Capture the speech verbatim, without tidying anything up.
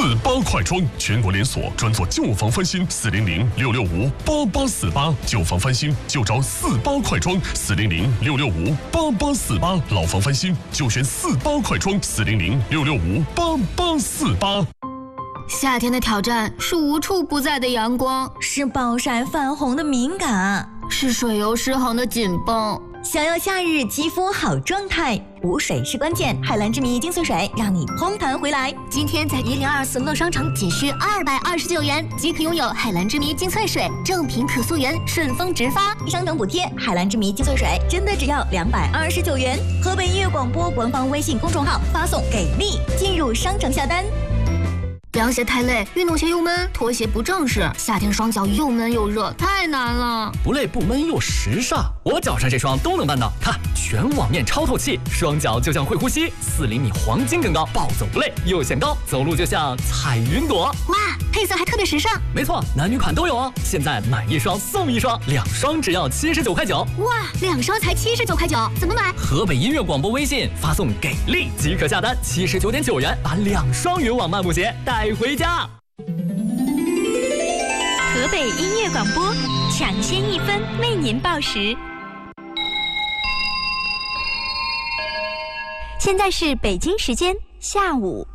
八快装，全国连锁，专做旧房翻新。四零零六六五八八四八，旧房翻新就找四八快装。四零零六六五八八四八，老房翻新就选四八快装。四零零六六五八八四八。 夏天的挑战是无处不在的阳光， 是暴晒泛红的敏感， 是水油失衡的紧绷。 想要夏日肌肤好状态，补水是关键。海蓝之谜精粹水让你嘭弹回来。 今天在一零二四乐商城仅需二百二十九元即可拥有海蓝之谜精粹水，正品可溯源，顺丰直发， 商等补贴。海蓝之谜精粹水真的只要两百二十九元。河北音乐广播官方微信公众号发送给力，进入商城下单。 凉鞋太累，运动鞋又闷，拖鞋不正式，夏天双脚又闷又热，太难了。 不累不闷又时尚，我脚上这双都能办到。看，全网面超透气，双脚就像会呼吸，四厘米黄金更高，暴走不累又显高，走路就像踩云朵。 哇，配色还特别时尚。 没错，男女款都有哦。现在买一双送一双，两双只要七十九块九。 哇，两双才七十九块九，怎么买？ 河北音乐广播微信发送给力即可下单，七十九点九元把两双云网漫步鞋带回家。 河北音乐广播，抢先一分为您报时。现在是北京时间下午